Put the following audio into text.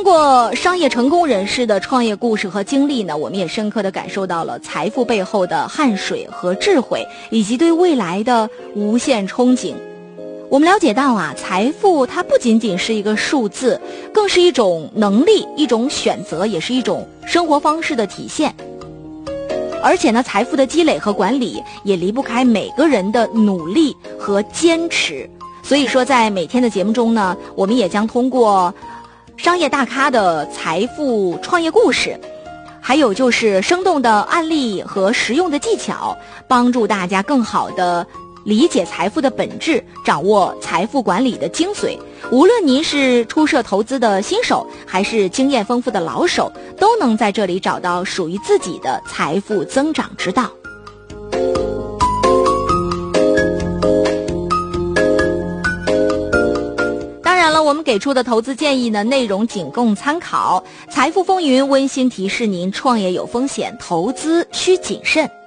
过商业成功人士的创业故事和经历呢，我们也深刻地感受到了财富背后的汗水和智慧，以及对未来的无限憧憬。我们了解到啊，财富它不仅仅是一个数字，更是一种能力，一种选择，也是一种生活方式的体现。而且呢，财富的积累和管理也离不开每个人的努力和坚持。所以说，在每天的节目中呢，我们也将通过商业大咖的财富创业故事，还有就是生动的案例和实用的技巧，帮助大家更好的理解财富的本质，掌握财富管理的精髓。无论您是初涉投资的新手，还是经验丰富的老手，都能在这里找到属于自己的财富增长之道。我们给出的投资建议呢，内容仅供参考。财富风云温馨提示您：创业有风险，投资需谨慎。